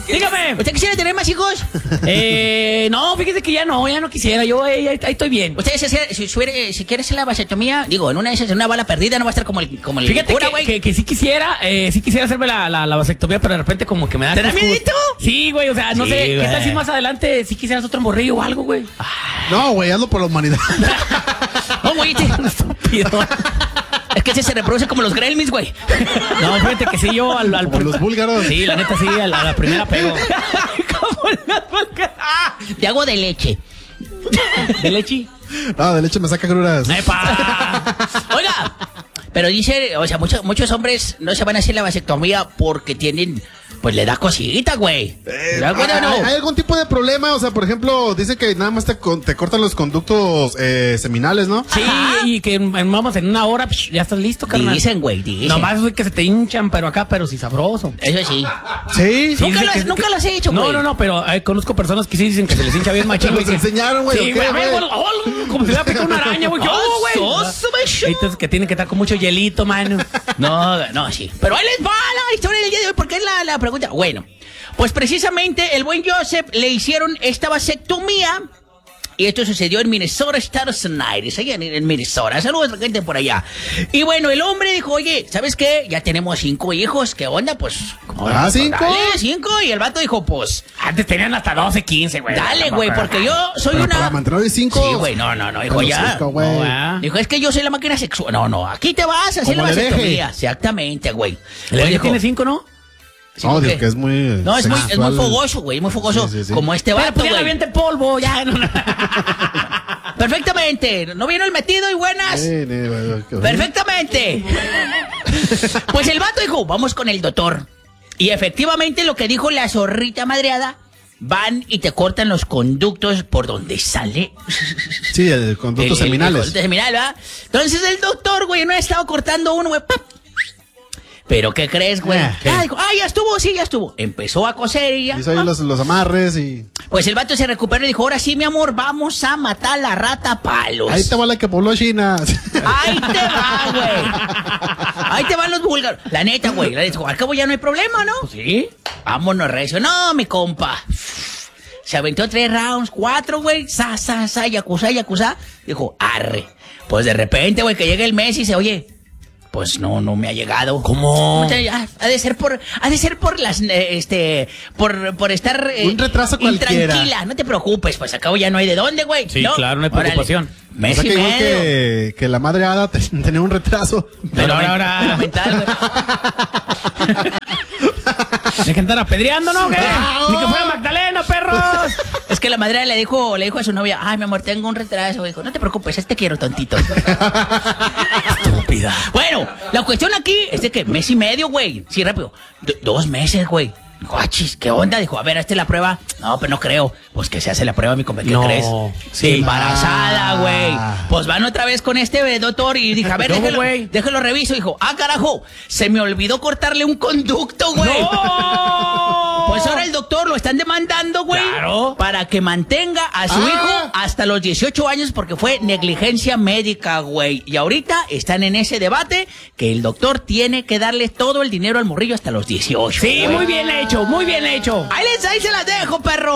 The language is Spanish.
Dígame. ¿Usted quisiera tener más hijos? No, fíjese que ya no quisiera. Yo ahí estoy bien. Usted si quiere hacer la vasectomía, digo, en una de esas, en una bala perdida, no va a estar como el Fíjate cura, güey. que sí quisiera hacerme la vasectomía, pero de repente como que me da... ¿Te da miedito? Sí, güey, o sea, no sé, güey. ¿qué tal si más adelante sí quisieras otro morrillo o algo, güey? No, güey, hazlo por la humanidad. No, güey, Estúpido. es que ese se reproduce como los gremlins, güey. No, fíjate que sí, yo Como los búlgaros. Sí, la neta sí, a la primera pego. Como los búlgaros. Te hago de leche. ¿De leche? No, de leche me saca crudas. ¡Epa! Oiga, pero dice, o sea, muchos hombres no se van a hacer la vasectomía porque tienen, pues le da cosita, güey. ¿Te das cuenta o no? ¿Hay algún tipo de problema? O sea, por ejemplo, dice que nada más te cortan los conductos seminales, ¿no? Sí, Ajá. y que vamos en una hora, ya estás listo, carnal. Dicen, güey, dicen. Nomás es que se te hinchan, pero acá, pero sí sabroso. Eso sí. Sí. Sí, Nunca dice lo has hecho, güey. No, pero conozco personas que sí dicen que se les hincha bien machín. Te los enseñaron, güey. Sí, ¿o qué, güey, a ver, güey? como si le hubiera picado una araña, güey. ¿Qué hubo, güey? Entonces que tienen que estar con mucho hielito, mano. No, sí. Pero ahí les va la historia del día de hoy, porque es la pregunta. Bueno, pues precisamente el buen Joseph le hicieron esta vasectomía. Y esto sucedió en Minnesota, Estados Unidos, allá en Minnesota. Saludos a la gente por allá. Y bueno, el hombre dijo, oye, ¿sabes qué? Ya tenemos 5 hijos, ¿qué onda? Pues... Ah, 5. Dale, 5. Y el vato dijo, pues... Antes tenían hasta 12, 15, güey. Dale, güey, porque yo soy Pero una... para mantener de 5. Sí, güey, no, dijo ya. Dijo, es que yo soy la máquina sexual. No, aquí te vas a hacer la Como le vasectomía. deje. Exactamente, güey. ¿El Oye, dijo, tiene 5, no? No, digo que es muy. No, es muy sexual. fogoso, güey, muy fogoso. Sí. Como este Pero vato, pues ya le güey. aviente polvo, ya. Perfectamente. ¿No vino el metido y buenas? Perfectamente. Pues el vato dijo, vamos con el doctor. Y efectivamente lo que dijo la zorrita madreada, van y te cortan los conductos por donde sale. Sí, el conducto seminales. El conducto seminal, ¿verdad? Entonces el doctor, güey, no ha estado cortando uno, güey. ¡Pap! Pero ¿qué crees, güey? Dijo, ya estuvo, sí, ya estuvo. Empezó a coser y ya. Hizo ahí los amarres y... Pues el vato se recuperó y dijo, ahora sí, mi amor, vamos a matar a la rata a palos. Ahí te va la que pobló China. Ahí te va, güey. Ahí te van los búlgaros. La neta, güey. Al cabo ya no hay problema, ¿no? Pues sí. Vámonos, recio. No, mi compa. Se aventó 3 rounds, 4, güey. Yakuza. Dijo, arre. Pues de repente, güey, que llega el mes y dice, oye, pues no me ha llegado. ¿Cómo? Ha de ser por las, por estar... Un retraso cualquiera. Tranquila, no te preocupes, pues acabo ya no hay de dónde, güey. Sí, claro, no hay preocupación. Mes O sea y que igual medio. que la madre hada tenía un retraso. Pero ahora... Mental, güey. Dejen estar apedreando, ¿no? ¿Qué? Ni que fuera Magdalena, perros. Es que la madre le dijo a su novia, ay, mi amor, tengo un retraso. Dijo, no te preocupes, te quiero tontito. Estúpida. Bueno, la cuestión aquí es de que mes y medio, güey. Sí, rápido. 2 meses, güey. Dijo, achis, ¿qué onda? Dijo, a ver, hazte la prueba. No, pero no creo. Pues que se hace la prueba, mi compa, ¿qué crees? Sí. Embarazada, güey. Pues van otra vez con este doctor y dije, a ver, déjelo reviso. Dijo, carajo, se me olvidó cortarle un conducto, güey. ¡No! Pues ahora el doctor lo están demandando, güey. Claro. Para que mantenga a su hijo hasta los 18 años porque fue negligencia médica, güey. Y ahorita están en ese debate que el doctor tiene que darle todo el dinero al morrillo hasta los 18. Sí, muy bien hecho, muy bien hecho. Ahí se las dejo, perro.